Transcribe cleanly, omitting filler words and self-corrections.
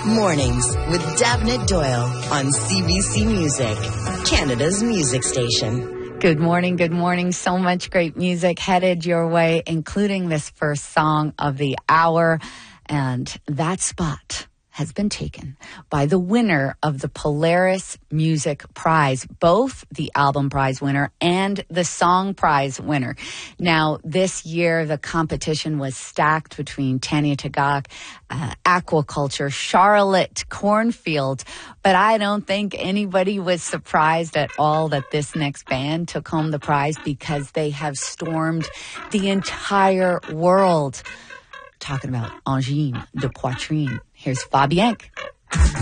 Mornings with Davnit Doyle on CBC Music, Canada's music station. Good morning, good morning. So much great music headed your way, including this first song of the hour. And that spot has been taken by the winner of the Polaris Music Prize, both the album prize winner and the song prize winner. Now, this year, the competition was stacked between Tanya Tagaq, Aquaculture, Charlotte Cornfield, but I don't think anybody was surprised at all that this next band took home the prize because they have stormed the entire world. Talking about Angine de Poitrine. Here's Fabienne.